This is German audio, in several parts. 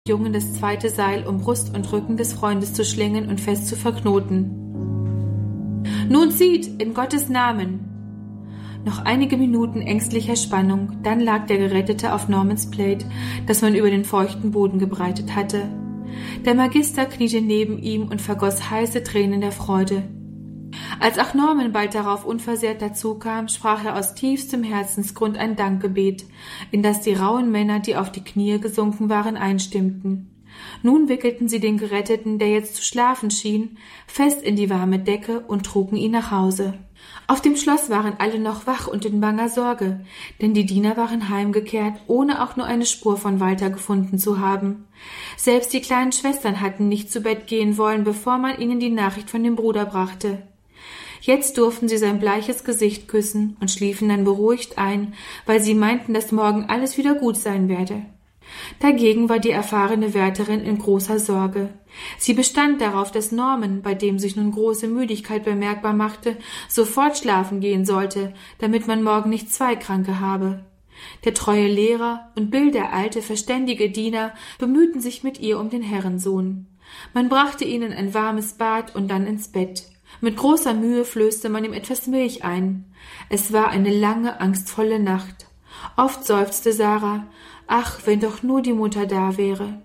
Jungen das zweite Seil um Brust und Rücken des Freundes zu schlingen und fest zu verknoten. »Nun zieht, in Gottes Namen!« Noch einige Minuten ängstlicher Spannung, dann lag der Gerettete auf Normans Plaid, das man über den feuchten Boden gebreitet hatte. Der Magister kniete neben ihm und vergoss heiße Tränen der Freude. Als auch Norman bald darauf unversehrt dazukam, sprach er aus tiefstem Herzensgrund ein Dankgebet, in das die rauen Männer, die auf die Knie gesunken waren, einstimmten. Nun wickelten sie den Geretteten, der jetzt zu schlafen schien, fest in die warme Decke und trugen ihn nach Hause. Auf dem Schloss waren alle noch wach und in banger Sorge, denn die Diener waren heimgekehrt, ohne auch nur eine Spur von Walter gefunden zu haben. Selbst die kleinen Schwestern hatten nicht zu Bett gehen wollen, bevor man ihnen die Nachricht von dem Bruder brachte. Jetzt durften sie sein bleiches Gesicht küssen und schliefen dann beruhigt ein, weil sie meinten, dass morgen alles wieder gut sein werde. Dagegen war die erfahrene Wärterin in großer Sorge. Sie bestand darauf, dass Norman, bei dem sich nun große Müdigkeit bemerkbar machte, sofort schlafen gehen sollte, damit man morgen nicht zwei Kranke habe. Der treue Lehrer und Bill, der alte, verständige Diener, bemühten sich mit ihr um den Herrensohn. Man brachte ihnen ein warmes Bad und dann ins Bett. Mit großer Mühe flößte man ihm etwas Milch ein. Es war eine lange, angstvolle Nacht. Oft seufzte Sarah, ach, wenn doch nur die Mutter da wäre.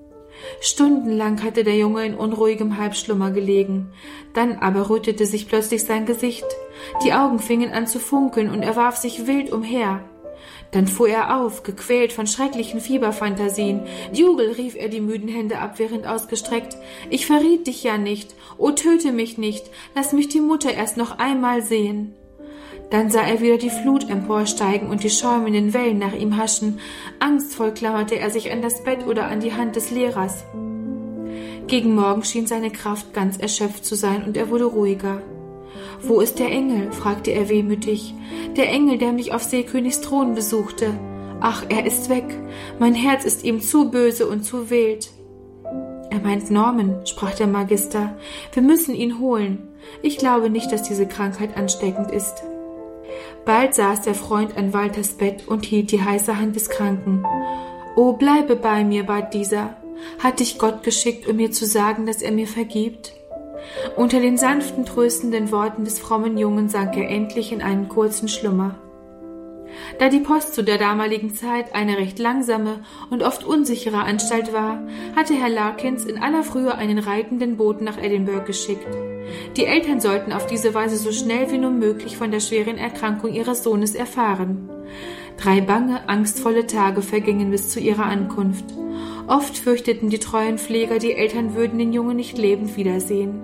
Stundenlang hatte der Junge in unruhigem Halbschlummer gelegen. Dann aber rötete sich plötzlich sein Gesicht. Die Augen fingen an zu funkeln und er warf sich wild umher. Dann fuhr er auf, gequält von schrecklichen Fieberphantasien. »Dougal«, rief er, die müden Hände abwehrend ausgestreckt, »ich verriet dich ja nicht. Oh, töte mich nicht. Lass mich die Mutter erst noch einmal sehen.« Dann sah er wieder die Flut emporsteigen und die schäumenden Wellen nach ihm haschen. Angstvoll klammerte er sich an das Bett oder an die Hand des Lehrers. Gegen Morgen schien seine Kraft ganz erschöpft zu sein und er wurde ruhiger. »Wo ist der Engel?« fragte er wehmütig. »Der Engel, der mich auf Seekönigs Thron besuchte. Ach, er ist weg. Mein Herz ist ihm zu böse und zu wild.« »Er meint Norman«, sprach der Magister. »Wir müssen ihn holen. Ich glaube nicht, dass diese Krankheit ansteckend ist.« Bald saß der Freund an Walters Bett und hielt die heiße Hand des Kranken. »Oh, bleibe bei mir«, bat dieser. »Hat dich Gott geschickt, um mir zu sagen, dass er mir vergibt?« Unter den sanften, tröstenden Worten des frommen Jungen sank er endlich in einen kurzen Schlummer. Da die Post zu der damaligen Zeit eine recht langsame und oft unsichere Anstalt war, hatte Herr Larkins in aller Frühe einen reitenden Boten nach Edinburgh geschickt. Die Eltern sollten auf diese Weise so schnell wie nur möglich von der schweren Erkrankung ihres Sohnes erfahren. 3 bange, angstvolle Tage vergingen bis zu ihrer Ankunft. Oft fürchteten die treuen Pfleger, die Eltern würden den Jungen nicht lebend wiedersehen.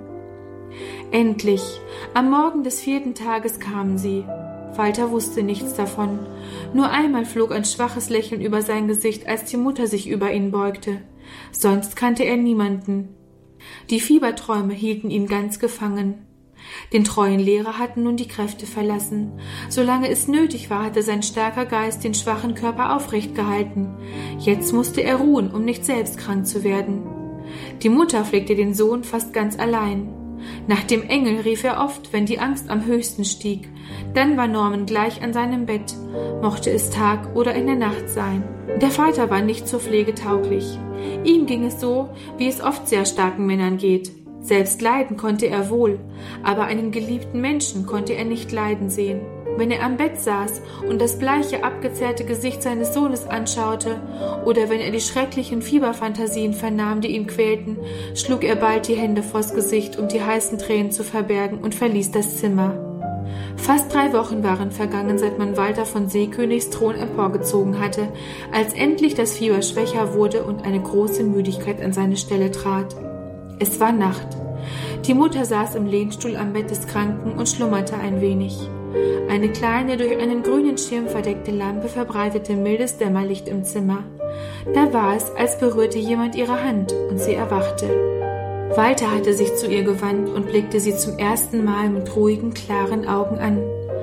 Endlich, am Morgen des 4. Tages kamen sie. Walter wusste nichts davon. Nur einmal flog ein schwaches Lächeln über sein Gesicht, als die Mutter sich über ihn beugte. Sonst kannte er niemanden. Die Fieberträume hielten ihn ganz gefangen. Den treuen Lehrer hatten nun die Kräfte verlassen. Solange es nötig war, hatte sein starker Geist den schwachen Körper aufrecht gehalten. Jetzt musste er ruhen, um nicht selbst krank zu werden. Die Mutter pflegte den Sohn fast ganz allein. Nach dem Engel rief er oft, wenn die Angst am höchsten stieg. Dann war Norman gleich an seinem Bett, mochte es Tag oder in der Nacht sein. Der Vater war nicht zur Pflege tauglich. Ihm ging es so, wie es oft sehr starken Männern geht. Selbst leiden konnte er wohl, aber einen geliebten Menschen konnte er nicht leiden sehen. Wenn er am Bett saß und das bleiche, abgezerrte Gesicht seines Sohnes anschaute, oder wenn er die schrecklichen Fieberphantasien vernahm, die ihn quälten, schlug er bald die Hände vors Gesicht, um die heißen Tränen zu verbergen, und verließ das Zimmer. Fast 3 Wochen waren vergangen, seit man Walter von Seekönigs Thron emporgezogen hatte, als endlich das Fieber schwächer wurde und eine große Müdigkeit an seine Stelle trat. Es war Nacht. Die Mutter saß im Lehnstuhl am Bett des Kranken und schlummerte ein wenig. Eine kleine, durch einen grünen Schirm verdeckte Lampe verbreitete mildes Dämmerlicht im Zimmer. Da war es, als berührte jemand ihre Hand, und sie erwachte. Walter hatte sich zu ihr gewandt und blickte sie zum ersten Mal mit ruhigen, klaren Augen an.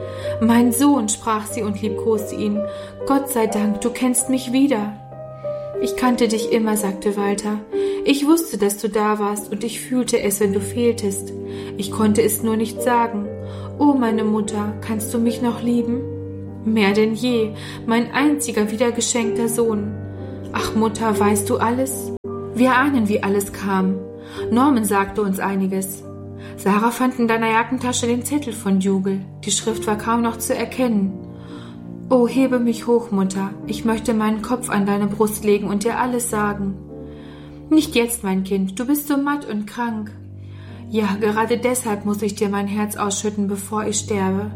»Mein Sohn«, sprach sie und liebkoste ihn, »Gott sei Dank, du kennst mich wieder.« »Ich kannte dich immer«, sagte Walter. »Ich wusste, dass du da warst, und ich fühlte es, wenn du fehltest. Ich konnte es nur nicht sagen. Oh, meine Mutter, kannst du mich noch lieben?« »Mehr denn je, mein einziger wiedergeschenkter Sohn.« »Ach, Mutter, weißt du alles?« Wir ahnen, wie alles kam. Norman sagte uns einiges. Sarah fand in deiner Jackentasche den Zettel von Dougal. Die Schrift war kaum noch zu erkennen. Oh, hebe mich hoch, Mutter. Ich möchte meinen Kopf an deine Brust legen und dir alles sagen. Nicht jetzt, mein Kind. Du bist so matt und krank. Ja, gerade deshalb muss ich dir mein Herz ausschütten, bevor ich sterbe.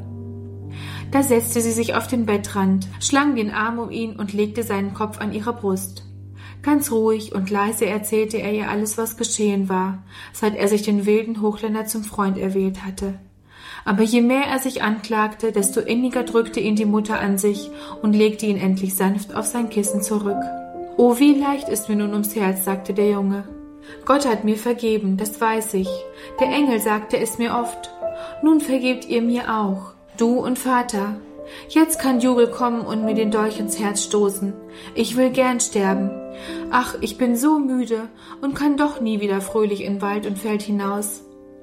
Da setzte sie sich auf den Bettrand, schlang den Arm um ihn und legte seinen Kopf an ihre Brust. Ganz ruhig und leise erzählte er ihr alles, was geschehen war, seit er sich den wilden Hochländer zum Freund erwählt hatte. Aber je mehr er sich anklagte, desto inniger drückte ihn die Mutter an sich und legte ihn endlich sanft auf sein Kissen zurück. »Oh, wie leicht ist mir nun ums Herz«, sagte der Junge. »Gott hat mir vergeben, das weiß ich. Der Engel sagte es mir oft. Nun vergebt ihr mir auch, du und Vater. Jetzt kann Dougal kommen und mir den Dolch ins Herz stoßen. Ich will gern sterben. Ach, ich bin so müde und kann doch nie wieder fröhlich in Wald und Feld hinaus.«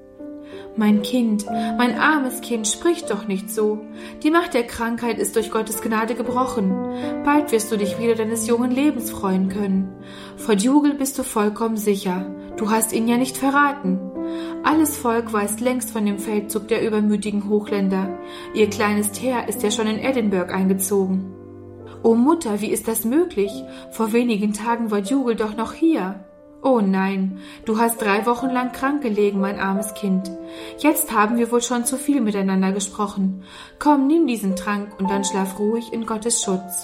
»Mein Kind, mein armes Kind, sprich doch nicht so. Die Macht der Krankheit ist durch Gottes Gnade gebrochen. Bald wirst du dich wieder deines jungen Lebens freuen können. Vor Dougal bist du vollkommen sicher. Du hast ihn ja nicht verraten. Alles Volk weiß längst von dem Feldzug der übermütigen Hochländer. Ihr kleines Heer ist ja schon in Edinburgh eingezogen.« »Oh Mutter, wie ist das möglich? Vor wenigen Tagen war Dougal doch noch hier.« »Oh nein, du hast 3 Wochen lang krank gelegen, mein armes Kind. Jetzt haben wir wohl schon zu viel miteinander gesprochen. Komm, nimm diesen Trank und dann schlaf ruhig in Gottes Schutz.«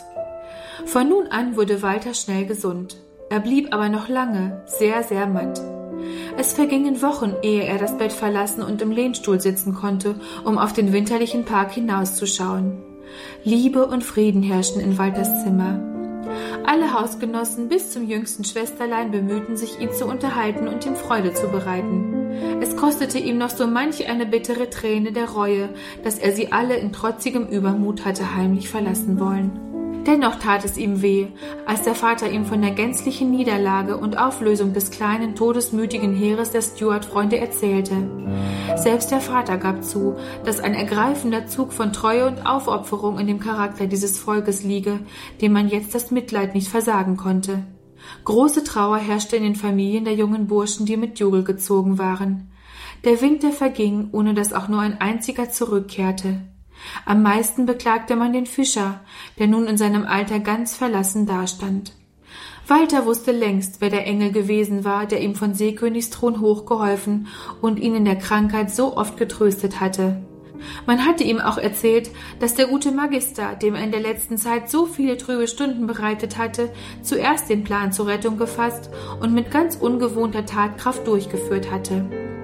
Von nun an wurde Walter schnell gesund. Er blieb aber noch lange sehr, sehr matt. Es vergingen Wochen, ehe er das Bett verlassen und im Lehnstuhl sitzen konnte, um auf den winterlichen Park hinauszuschauen. Liebe und Frieden herrschten in Walters Zimmer. Alle Hausgenossen bis zum jüngsten Schwesterlein bemühten sich, ihn zu unterhalten und ihm Freude zu bereiten. Es kostete ihm noch so manch eine bittere Träne der Reue, dass er sie alle in trotzigem Übermut hatte heimlich verlassen wollen. Dennoch tat es ihm weh, als der Vater ihm von der gänzlichen Niederlage und Auflösung des kleinen, todesmütigen Heeres der Stuart-Freunde erzählte. Selbst der Vater gab zu, dass ein ergreifender Zug von Treue und Aufopferung in dem Charakter dieses Volkes liege, dem man jetzt das Mitleid nicht versagen konnte. Große Trauer herrschte in den Familien der jungen Burschen, die mit Dougal gezogen waren. Der Winter verging, ohne dass auch nur ein einziger zurückkehrte. Am meisten beklagte man den Fischer, der nun in seinem Alter ganz verlassen dastand. Walter wusste längst, wer der Engel gewesen war, der ihm von Seekönigsthron hochgeholfen und ihn in der Krankheit so oft getröstet hatte. Man hatte ihm auch erzählt, dass der gute Magister, dem er in der letzten Zeit so viele trübe Stunden bereitet hatte, zuerst den Plan zur Rettung gefasst und mit ganz ungewohnter Tatkraft durchgeführt hatte.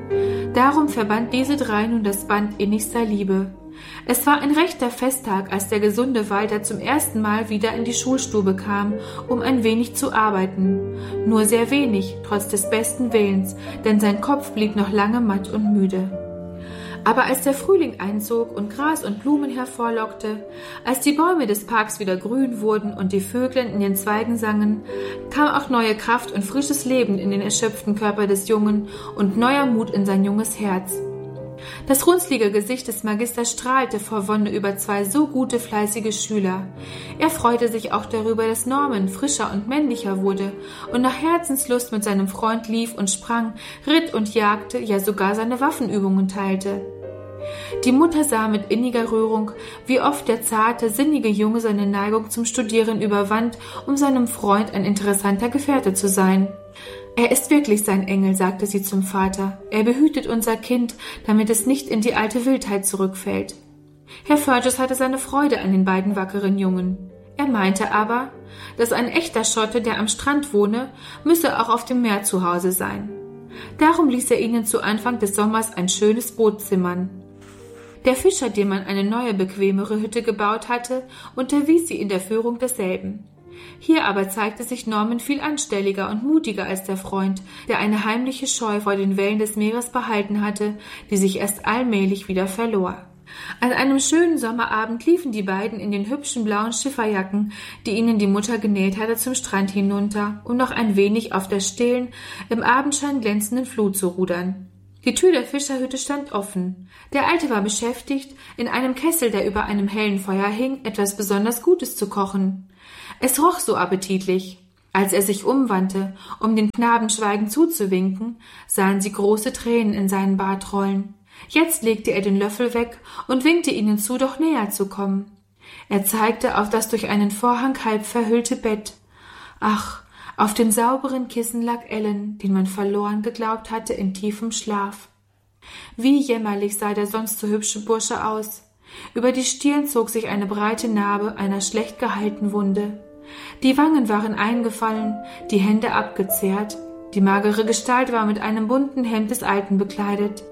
Darum verband diese 3 nun das Band innigster Liebe. Es war ein rechter Festtag, als der gesunde Walter zum ersten Mal wieder in die Schulstube kam, um ein wenig zu arbeiten. Nur sehr wenig, trotz des besten Willens, denn sein Kopf blieb noch lange matt und müde. Aber als der Frühling einzog und Gras und Blumen hervorlockte, als die Bäume des Parks wieder grün wurden und die Vöglein in den Zweigen sangen, kam auch neue Kraft und frisches Leben in den erschöpften Körper des Jungen und neuer Mut in sein junges Herz. Das runzlige Gesicht des Magisters strahlte vor Wonne über 2 so gute, fleißige Schüler. Er freute sich auch darüber, dass Norman frischer und männlicher wurde und nach Herzenslust mit seinem Freund lief und sprang, ritt und jagte, ja sogar seine Waffenübungen teilte. Die Mutter sah mit inniger Rührung, wie oft der zarte, sinnige Junge seine Neigung zum Studieren überwand, um seinem Freund ein interessanter Gefährte zu sein. »Er ist wirklich sein Engel«, sagte sie zum Vater. »Er behütet unser Kind, damit es nicht in die alte Wildheit zurückfällt.« Herr Fergus hatte seine Freude an den beiden wackeren Jungen. Er meinte aber, dass ein echter Schotte, der am Strand wohne, müsse auch auf dem Meer zu Hause sein. Darum ließ er ihnen zu Anfang des Sommers ein schönes Boot zimmern. Der Fischer, dem man eine neue, bequemere Hütte gebaut hatte, unterwies sie in der Führung desselben. Hier aber zeigte sich Norman viel anstelliger und mutiger als der Freund, der eine heimliche Scheu vor den Wellen des Meeres behalten hatte, die sich erst allmählich wieder verlor. An einem schönen Sommerabend liefen die beiden in den hübschen blauen Schifferjacken, die ihnen die Mutter genäht hatte, zum Strand hinunter, um noch ein wenig auf der stillen, im Abendschein glänzenden Flut zu rudern. Die Tür der Fischerhütte stand offen. Der Alte war beschäftigt, in einem Kessel, der über einem hellen Feuer hing, etwas besonders Gutes zu kochen. Es roch so appetitlich. Als er sich umwandte, um den Knaben schweigend zuzuwinken, sahen sie große Tränen in seinen Bart rollen. Jetzt legte er den Löffel weg und winkte ihnen zu, doch näher zu kommen. Er zeigte auf das durch einen Vorhang halb verhüllte Bett. Ach, auf den sauberen Kissen lag Ellen, den man verloren geglaubt hatte, in tiefem Schlaf. Wie jämmerlich sah der sonst so hübsche Bursche aus. Über die Stirn zog sich eine breite Narbe einer schlecht geheilten Wunde. Die Wangen waren eingefallen, die Hände abgezehrt. Die magere Gestalt war mit einem bunten Hemd des Alten bekleidet.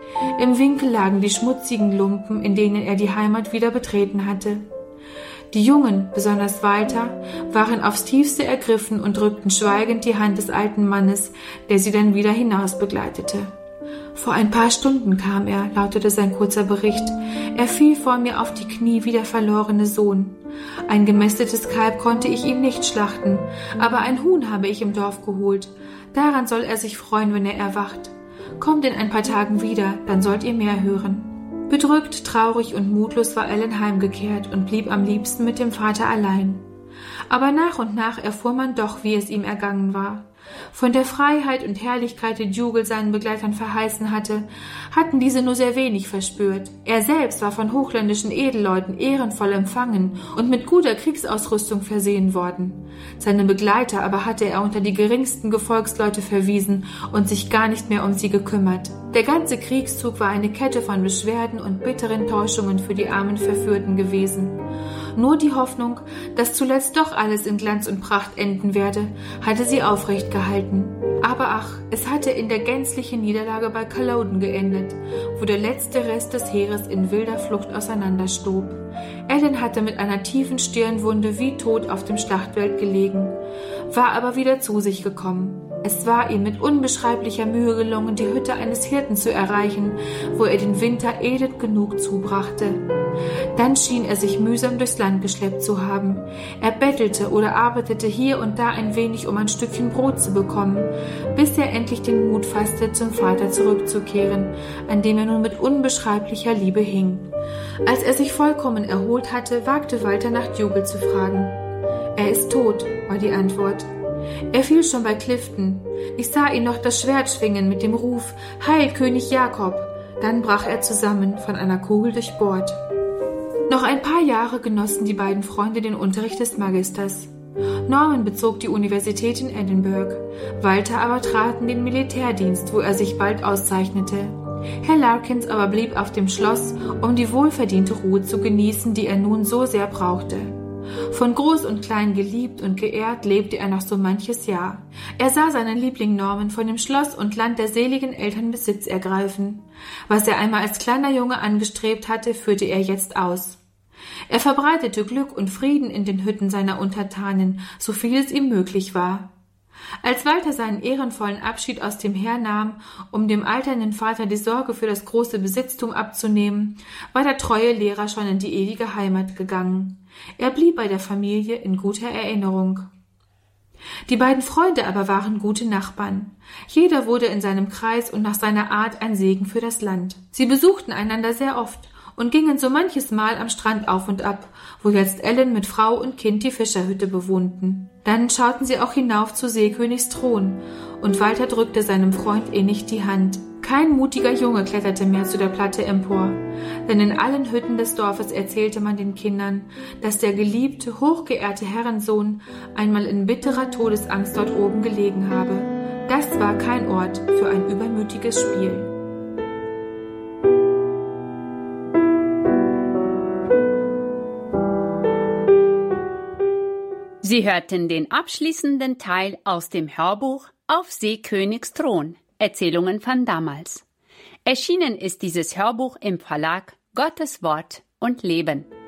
Im Winkel lagen die schmutzigen Lumpen, in denen er die Heimat wieder betreten hatte. Die Jungen, besonders Walter, waren aufs tiefste ergriffen und drückten schweigend die Hand des alten Mannes, der sie dann wieder hinaus begleitete. »Vor ein paar Stunden kam er«, lautete sein kurzer Bericht. »Er fiel vor mir auf die Knie wie der verlorene Sohn. Ein gemästetes Kalb konnte ich ihm nicht schlachten, aber ein Huhn habe ich im Dorf geholt. Daran soll er sich freuen, wenn er erwacht. Kommt in ein paar Tagen wieder, dann sollt ihr mehr hören.« Bedrückt, traurig und mutlos war Ellen heimgekehrt und blieb am liebsten mit dem Vater allein. Aber nach und nach erfuhr man doch, wie es ihm ergangen war. Von der Freiheit und Herrlichkeit, die Dougal seinen Begleitern verheißen hatte, hatten diese nur sehr wenig verspürt. Er selbst war von hochländischen Edelleuten ehrenvoll empfangen und mit guter Kriegsausrüstung versehen worden. Seine Begleiter aber hatte er unter die geringsten Gefolgsleute verwiesen und sich gar nicht mehr um sie gekümmert. Der ganze Kriegszug war eine Kette von Beschwerden und bitteren Täuschungen für die armen Verführten gewesen. Nur die Hoffnung, dass zuletzt doch alles in Glanz und Pracht enden werde, hatte sie aufrecht gehalten. Aber ach, es hatte in der gänzlichen Niederlage bei Culloden geendet, wo der letzte Rest des Heeres in wilder Flucht auseinanderstob. Ellen hatte mit einer tiefen Stirnwunde wie tot auf dem Schlachtfeld gelegen, war aber wieder zu sich gekommen. Es war ihm mit unbeschreiblicher Mühe gelungen, die Hütte eines Hirten zu erreichen, wo er den Winter elend genug zubrachte. Dann schien er sich mühsam durchs Land geschleppt zu haben. Er bettelte oder arbeitete hier und da ein wenig, um ein Stückchen Brot zu bekommen, bis er endlich den Mut fasste, zum Vater zurückzukehren, an dem er nun mit unbeschreiblicher Liebe hing. Als er sich vollkommen erholt hatte, wagte Walter nach Dougal zu fragen. »Er ist tot«, war die Antwort. »Er fiel schon bei Clifton. Ich sah ihn noch das Schwert schwingen mit dem Ruf, »Heil, König Jakob!« Dann brach er zusammen, von einer Kugel durchbohrt. Noch ein paar Jahre genossen die beiden Freunde den Unterricht des Magisters. Norman bezog die Universität in Edinburgh, Walter aber trat in den Militärdienst, wo er sich bald auszeichnete. Herr Larkins aber blieb auf dem Schloss, um die wohlverdiente Ruhe zu genießen, die er nun so sehr brauchte. Von Groß und Klein geliebt und geehrt lebte er noch so manches Jahr. Er sah seinen Liebling Norman von dem Schloss und Land der seligen Eltern Besitz ergreifen. Was er einmal als kleiner Junge angestrebt hatte, führte er jetzt aus. Er verbreitete Glück und Frieden in den Hütten seiner Untertanen, so viel es ihm möglich war. Als Walter seinen ehrenvollen Abschied aus dem Heer nahm, um dem alternden Vater die Sorge für das große Besitztum abzunehmen, war der treue Lehrer schon in die ewige Heimat gegangen. Er blieb bei der Familie in guter Erinnerung. Die beiden Freunde aber waren gute Nachbarn. Jeder wurde in seinem Kreis und nach seiner Art ein Segen für das Land. Sie besuchten einander sehr oft und gingen so manches Mal am Strand auf und ab, wo jetzt Ellen mit Frau und Kind die Fischerhütte bewohnten. Dann schauten sie auch hinauf zu Seekönigs Thron, und Walter drückte seinem Freund innig die Hand. Kein mutiger Junge kletterte mehr zu der Platte empor, denn in allen Hütten des Dorfes erzählte man den Kindern, dass der geliebte, hochgeehrte Herrensohn einmal in bitterer Todesangst dort oben gelegen habe. Das war kein Ort für ein übermütiges Spiel. Sie hörten den abschließenden Teil aus dem Hörbuch Auf Seekönigs Thron, Erzählungen von damals. Erschienen ist dieses Hörbuch im Verlag Gottes Wort und Leben.